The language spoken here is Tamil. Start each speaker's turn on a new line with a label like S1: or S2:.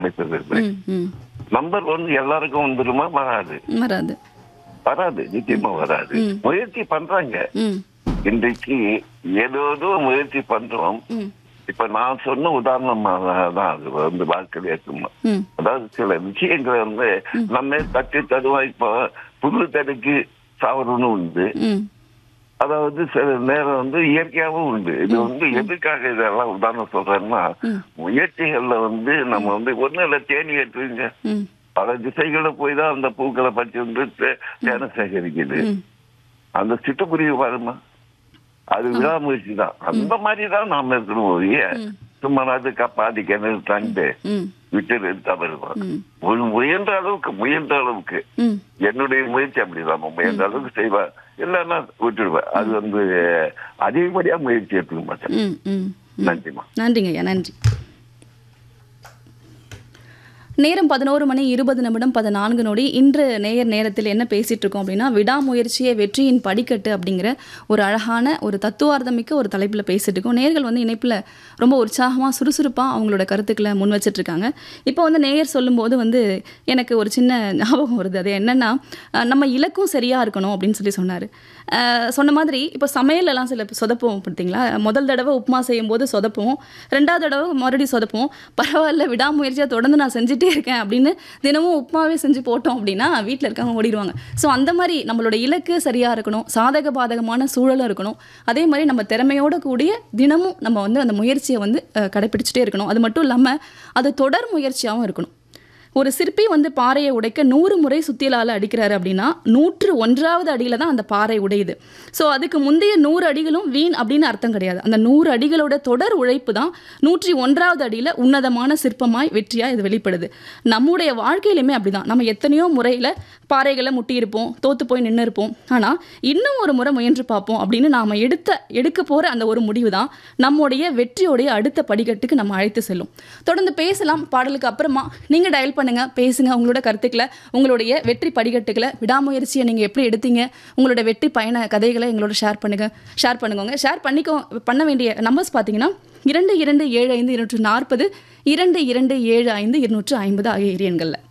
S1: ம், ம்.
S2: நம்பர் 1 எல்லாருக்கும் வந்துருமா? வராது.
S1: வராது.
S2: வராது, நிச்சயமா வராது.
S1: ம்.
S2: முயற்சி பண்றாங்க.
S1: ம்,
S2: இன்றைக்கு ஏதோ முயற்சி பண்றோம்.
S1: ம்,
S2: இப்ப நான் சொன்ன உதாரணமாக தான் அது வாழ்க்கையில இருக்குமா.
S1: ம்,
S2: அதாவது சில விஷயங்களை நம்ம தட்டி தருவோம். இப்போ புல்லு தடுக்கு சாவரம்னு உண்டு.
S1: ம்,
S2: அதாவது சில நேரம் இயற்கையாகவும் உண்டு. இது எதுக்காக இதெல்லாம் உதாரணம் சொல்றேன்னா, முயற்சிகள்ல நம்ம ஒன்னும் இல்ல, தேனி ஏற்றுங்க.
S1: ம்,
S2: பல திசைகளை போய் தான் அந்த பூக்களை பற்றி தேனை சேகரிக்குது.
S1: ம்.
S2: அந்த சிட்டுக்குருவி வருமா, அது விடாமுயற்சி தான். அந்த மாதிரிதான் நாம இருக்கணும். ஒழிய சும்மா பாதி கிணறு தாண்டு
S1: ம்,
S2: விட்டு தவறுவான்.
S1: ம்.
S2: முயன்ற அளவுக்கு
S1: ம்.
S2: என்னுடைய முயற்சி அப்படிதான். முயன்ற அளவுக்கு செய்வேன், இல்லைன்னா விட்டுடுவேன். அது அதிகப்படியா முயற்சி எடுத்துக்க மாட்டேன்.
S1: ம், ம், ம்.
S2: நன்றிமா.
S1: நன்றிங்க ஐயா, நன்றி. நேரம் 11 மணி 20 நிமிடம் 14 நொடி. இன்று நேரத்தில் என்ன பேசிட்டு இருக்கோம் அப்படின்னா, விடாமுயற்சியே வெற்றியின் படிக்கட்டு அப்படிங்கிற ஒரு அழகான ஒரு தத்துவார்த்தமிக்க ஒரு தலைப்பில் பேசிட்டு இருக்கோம். நேயர்கள் இணைப்பில் ரொம்ப உற்சாகமாக சுறுசுறுப்பாக அவங்களோட கருத்துக்களை முன் வச்சிட்டு இருக்காங்க. இப்போ நேயர் சொல்லும்போது எனக்கு ஒரு சின்ன ஞாபகம் வருது. அது என்னன்னா, நம்ம இலக்கும் சரியாக இருக்கணும் அப்படின்னு சொன்னார். சொன்ன மாதிரி இப்போ சமையலெல்லாம் சில சொதப்போம் பார்த்தீங்களா? முதல் தடவை உப்புமா செய்யும்போது சொதப்போம், 2வது தடவை மறுபடியும் சொதப்போம். பரவாயில்ல, விடாமுயற்சியாக தொடர்ந்து நான் செஞ்சுட்டே இருக்கேன் அப்படின்னு தினமும் உப்புமாவே செஞ்சு போட்டோம் அப்படின்னா வீட்டில் இருக்கவங்க ஓடிடுவாங்க. ஸோ அந்த மாதிரி நம்மளோட இலக்கு சரியாக இருக்கணும், சாதக பாதகமான சூழலும் இருக்கணும். அதே மாதிரி நம்ம திறமையோட கூடிய தினமும் நம்ம அந்த முயற்சியை கடைப்பிடிச்சிட்டே இருக்கணும். அது மட்டும் இல்லாமல் அது தொடர் முயற்சியாகவும் இருக்கணும். ஒரு சிற்பி பாறையை உடைக்க 100 முறை சுத்தியலால் அடிக்கிறாரு அப்படின்னா 101வது அடியில் தான் அந்த பாறை உடையுது. ஸோ அதுக்கு முந்தைய 100 அடிகளும் வீண் அப்படின்னு அர்த்தம் கிடையாது. அந்த 100 அடிகளோட தொடர் உழைப்பு தான் 101வது அடியில் உன்னதமான சிற்பமாய் வெற்றியாக இது வெளிப்படுது. நம்முடைய வாழ்க்கையிலுமே அப்படிதான். நம்ம எத்தனையோ முறையில் பாறைகளை முட்டியிருப்போம், தோற்று போய் நின்று இருப்போம். ஆனால் இன்னும் ஒரு முறை முயன்று பார்ப்போம் அப்படின்னு நாம் எடுக்க போகிற அந்த ஒரு முடிவு தான் நம்முடைய வெற்றியோடைய அடுத்த படிக்கட்டுக்கு நம்ம அழைத்து செல்லும். தொடர்ந்து பேசலாம். பாடலுக்கு அப்புறமா நீங்கள் டயல் பண்ணுங்க, பேசுங்க உங்களோட கருத்துக்களை, உங்களுடைய வெற்றி படிக்கட்டுகளை, விடாமுயற்சியை நீங்கள் எப்படி எடுத்தீங்க, உங்களோட வெற்றி பயண கதைகளை எங்களோட ஷேர் பண்ணுங்க. ஷேர் பண்ண வேண்டிய நம்பர்ஸ் பார்த்தீங்கன்னா 2275 240 2275 250 ஆகிய எண்களில்.